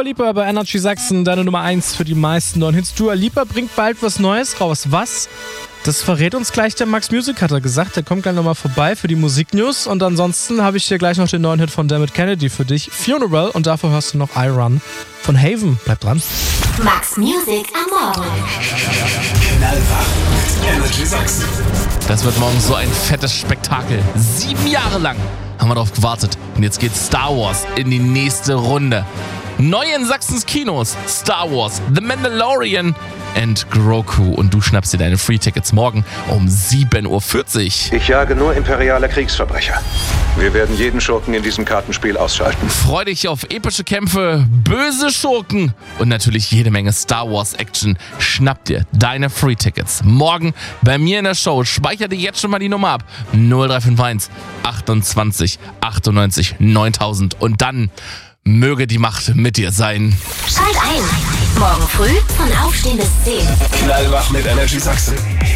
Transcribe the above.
Lipa bei Energy Sachsen, deine Nummer 1 für die meisten neuen Hits. Dua Lipa bringt bald was Neues raus. Was? Das verrät uns gleich der Max Music, hat er gesagt. Der kommt gleich nochmal vorbei für die Musiknews. Und ansonsten habe ich hier gleich noch den neuen Hit von Dermot Kennedy für dich. Funeral. Und davor hörst du noch I Run von Haven. Bleib dran. Max Music am Morgen. Knallwach mit Energy Sachsen. Das wird morgen so ein fettes Spektakel. 7 Jahre lang haben wir darauf gewartet. Und jetzt geht Star Wars in die nächste Runde. Neu in Sachsens Kinos. Star Wars, The Mandalorian and Grogu. Und du schnappst dir deine Free-Tickets morgen um 7:40 Uhr. Ich jage nur imperiale Kriegsverbrecher. Wir werden jeden Schurken in diesem Kartenspiel ausschalten. Freu dich auf epische Kämpfe, böse Schurken und natürlich jede Menge Star Wars Action. Schnapp dir deine Free-Tickets morgen bei mir in der Show. Speicher dir jetzt schon mal die Nummer ab. 0351 28 98 9000. Und dann möge die Macht mit dir sein. Schalt ein. Morgen früh von Aufstehen bis 10. Knallwach mit Energy Sachsen.